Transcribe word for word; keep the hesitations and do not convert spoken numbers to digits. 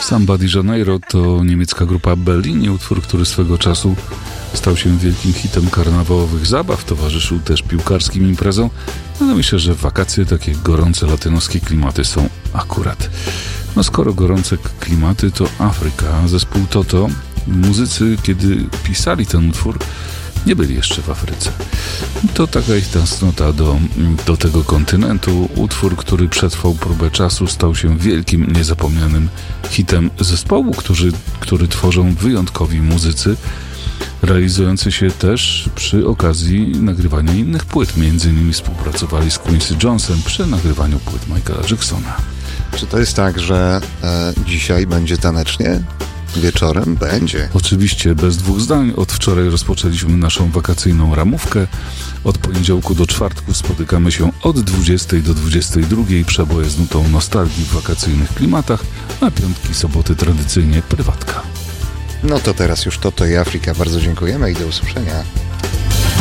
Samba de Janeiro to niemiecka grupa Berlin, utwór, który swego czasu stał się wielkim hitem karnawałowych zabaw, towarzyszył też piłkarskim imprezom, ale myślę, że w wakacje takie gorące latynoskie klimaty są akurat. No skoro gorące klimaty, to Afryka, zespół Toto. Muzycy, kiedy pisali ten utwór, nie byli jeszcze w Afryce. To taka ich tęsknota do, do tego kontynentu. Utwór, który przetrwał próbę czasu, stał się wielkim, niezapomnianym hitem zespołu, który, który tworzą wyjątkowi muzycy, realizujący się też przy okazji nagrywania innych płyt. Między innymi współpracowali z Quincy Jonesem przy nagrywaniu płyt Michaela Jacksona. Czy to jest tak, że e, dzisiaj będzie tanecznie? Wieczorem będzie. Oczywiście, bez dwóch zdań. Od wczoraj rozpoczęliśmy naszą wakacyjną ramówkę. Od poniedziałku do czwartku spotykamy się od dwudziestej do dwudziestej drugiej. Przeboje z nutą nostalgii w wakacyjnych klimatach, a piątki, soboty tradycyjnie prywatka. No to teraz już Toto i Afryka. Bardzo dziękujemy i do usłyszenia.